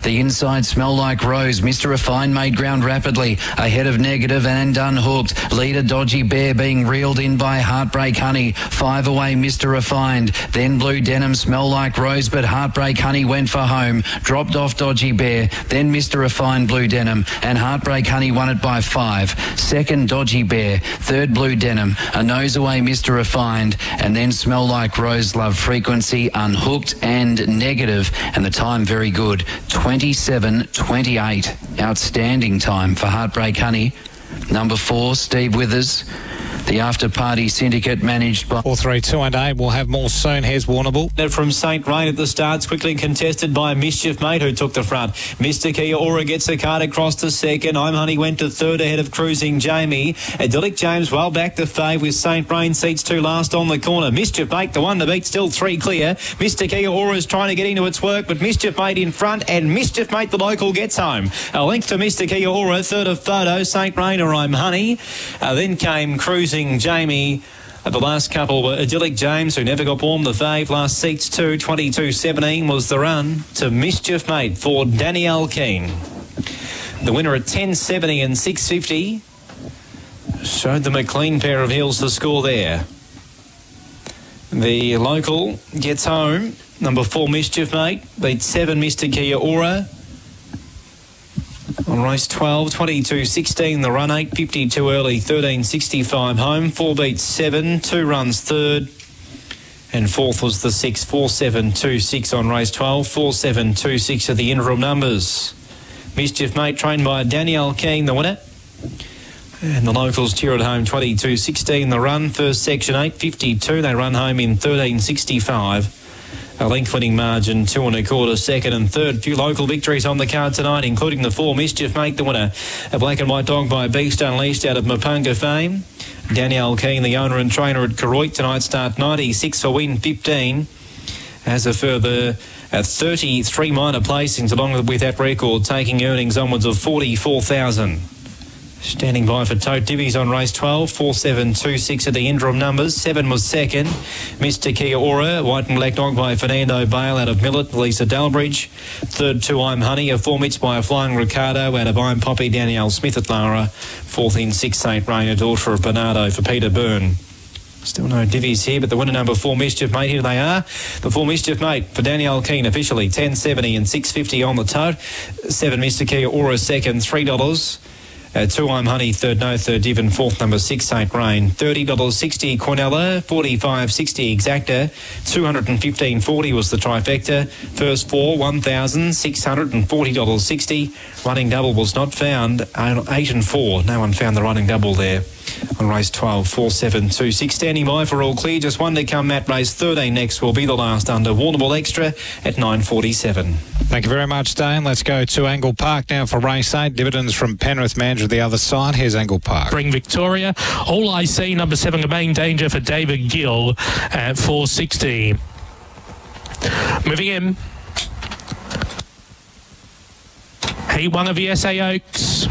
The inside Smell Like Rose. Mr. Refined made ground rapidly. Ahead of Negative and Unhooked. Leader Dodgy Bear being reeled in by Heartbreak Honey. 5 away Mr. Refined. Then Blue Denim, Smell Like Rose, but Heartbreak Honey went for home. Dropped off Dodgy Bear. Then Mr. Refined, Blue Denim. And Heartbreak Honey won it by 5. Second Dodgy Bear. Third Blue Denim. A nose away Mr. Refined. And then Smell Like Rose, Love Frequency, Unhooked and Negative. And the time very good. 27.28. Outstanding time for Heartbreak Honey. Number 4, Steve Withers. The After Party Syndicate managed by 4, 3, 2 and 8. We'll have more soon. Here's Warrnambool. From St. Rain at the starts, quickly contested by Mischief Mate, who took the front. Mr. Kia Aura gets the card across to second. I'm Honey went to third ahead of Cruising Jamie. Idyllic James well back to fave with St. Rain seats 2 last on the corner. Mischief Mate, the one to beat, still 3 clear. Mr. Kia Aura is trying to get into its work, but Mischief Mate in front, and Mischief Mate, the local, gets home. A length to Mr. Kia Aura, third of Photo, St. Rain or I'm Honey. Then came Cruising Jamie. The last couple were Idyllic James, who never got warm, the fave. Last seats 2, 22.17 was the run to Mischief Mate for Danielle Keane. The winner at 10.70 and 6.50 showed them a clean pair of heels to score there. The local gets home. Number 4, Mischief Mate, beats 7, Mr. Kia Aura. On race 12, 22.16, the run 8.52 early, 13.65 home. 4 beats 7, 2 runs third, and fourth was the 6, 4.726 on race 12, 4.726 are the interim numbers. Mischief Mate trained by Danielle Keane, the winner. And the locals cheer at home, 22.16, the run, first section 8.52, they run home in 13.65. A length-winning margin, 2 1/4, second and third. Few local victories on the card tonight, including the 4, Mischief Mate, the winner. A black and white dog by Beast Unleashed out of Mapunga fame. Danielle Keane, the owner and trainer at Koroit, tonight start 96 for win 15. As a further 33 minor placings along with that record, taking earnings onwards of 44,000. Standing by for Tote Divvies on race 12, 4.726 are the interim numbers. 7 was second. Mr. Kia Aura, white and black dog by Fernando Bale out of Millet, Lisa Dalbridge. Third, 2 I'm Honey, a 4 mitts by a Flying Ricardo out of I'm Poppy, Danielle Smith at Lara. Fourth in 6, St. Rain, a daughter of Bernardo for Peter Byrne. Still no divvies here, but the winner number 4, Mischief Mate, here they are. The 4, Mischief Mate for Danielle Keane, officially 10.70 and 6.50 on the tote. 7, Mr. Kia Aura, second, $3. 2 I'm Honey, third, no third div, and fourth number 6, St. Rain. $30.60 Cornella, $45.60 Exacta, $215.40 was the trifecta. First 4, $1,640.60. Running double was not found. 8 and 4, no one found the running double there. On race 12, 4.726. Standing by for all clear, just one to come. Matt, race 13 next will be the last under Warrnambool Extra at 9.47. Thank you very much, Dane. Let's go to Angle Park now for race 8. Dividends from Penrith Manager the other side. Here's Angle Park. Spring Victoria. All I See, number 7, Main Danger for David Gill at 4.60. Moving in. Heat 1 of the SA Oaks.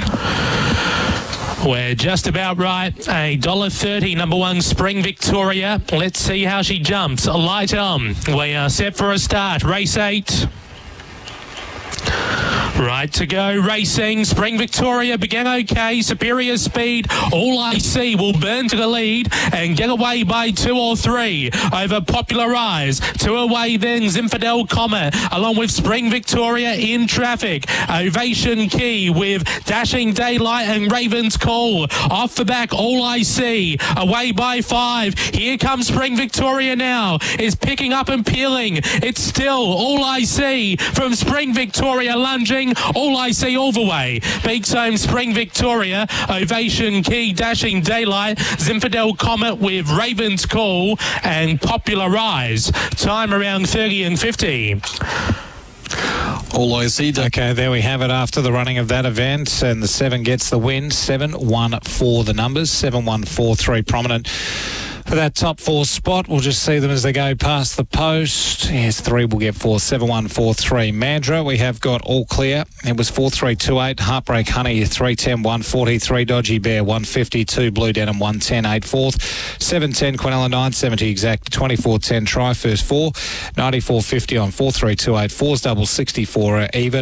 We're just about right. $1.30, number 1, Spring Victoria. Let's see how she jumps. Light on. We are set for a start. Race 8. Right to go, racing. Spring Victoria began okay. Superior speed. All I See will burn to the lead and get away by 2 or 3 over Popular Rise. 2 away then Zinfandel Comet along with Spring Victoria in traffic. Ovation Key with Dashing Daylight and Raven's Call. Off the back, All I See. Away by 5. Here comes Spring Victoria now. Is picking up and peeling. It's still All I See from Spring Victoria lunging. All I See all the way. Beaks home Spring Victoria. Ovation Key, Dashing Daylight. Zinfandel Comet with Raven's Call and Popular Rise. Time around 30 and 50. All I See. Okay, there we have it after the running of that event, and the 7 gets the win. 7-1-4 the numbers. 7-1-4-3 prominent for that top 4 spot. We'll just see them as they go past the post. Yes, 3 will get 4. 7-1-4-3 Mandra. We have got all clear. It was 4-3-2-8. Heartbreak Honey 3-10-1-43. Dodgy Bear 152. Blue Denim 110-8 fourth. 7-10 Quinella 970 exact. 24-10 try first 4. 94-50 on 4-3-2-8. 4's double 64 even.